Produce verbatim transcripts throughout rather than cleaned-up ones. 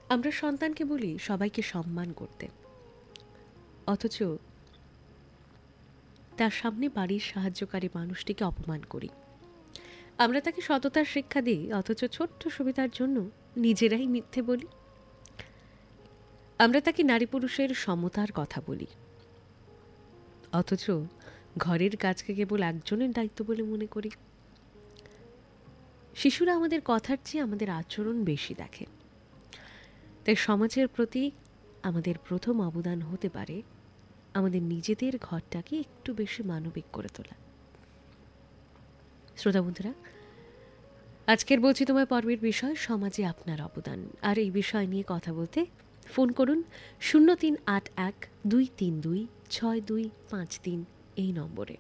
আমরা সন্তানকে বলি সবাইকে সম্মান করতে, অথচ তার সামনে বাড়ির সাহায্যকারী মানুষটিকে অপমান করি। আমরা তাকে সততার শিক্ষা দিই, অথচ ছোট্ট সুবিধার জন্য নিজেরাই মিথ্যে বলি। আমরা তাকে নারী পুরুষের সমতার কথা বলি, অথচ ঘরের কাজকে কেবল একজনের দায়িত্ব বলে মনে করি। শিশুরা আমাদের কথার চেয়ে আমাদের আচরণ বেশি দেখে। তাই সমাজের প্রতি আমাদের প্রথম অবদান হতে পারে আমাদের নিজেদের ঘরটাকে একটু বেশি মানবিক করে তোলা। শ্রোতা বন্ধুরা, আজকের বলছি তোমায় পর্বের বিষয় সমাজে আপনার অবদান। আর এই বিষয় নিয়ে কথা বলতে ফোন করুন শূন্য তিন আট এক দুই তিন দুই ছয় দুই পাঁচ তিন এই নম্বরে।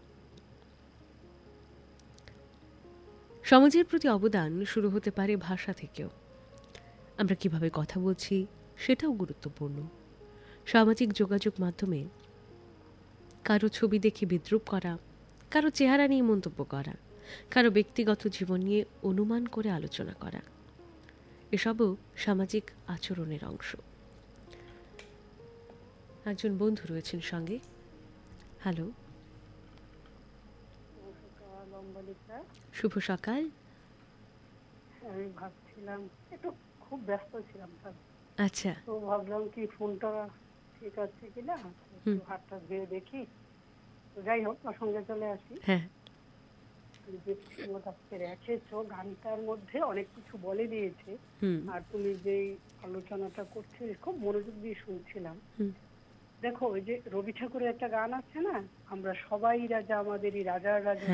সমাজের প্রতি অবদান শুরু হতে পারে ভাষা থেকেও। আমরা কিভাবে কথা বলছি সেটাও গুরুত্বপূর্ণ। সামাজিক যোগাযোগ মাধ্যমে কারো ছবি দেখে বিদ্রূপ করা, কারো চেহারা নিয়ে মন্তব্য করা, কারো ব্যক্তিগত জীবন নিয়ে অনুমান করে আলোচনা করা, এসবও সামাজিক আচরণের অংশ। একজন বন্ধু রয়েছেন সঙ্গে। হ্যালো, শুভ সকাল। আমি ভাবছিলাম, একটু খুব ব্যস্ত ছিলাম, আচ্ছা, তো ভাবলাম কি ফোনটা ঠিক আছে কিনা, একটু হাতটা ধুয়ে দেখি। তো যাই হোক, সঙ্গে চলে আসি। হ্যাঁ, যে আজকে রেখেছো গানটার মধ্যে অনেক কিছু বলে দিয়েছে। হুম, আর তুমি যেই আলোচনাটা করছিলে খুব মনোযোগ দিয়ে শুনছিলাম। হুম, দেখো, ওই যে রবি ঠাকুরের একটা গান আছে না, আমরা সবাই রাজা আমাদেরই রাজার রাজা।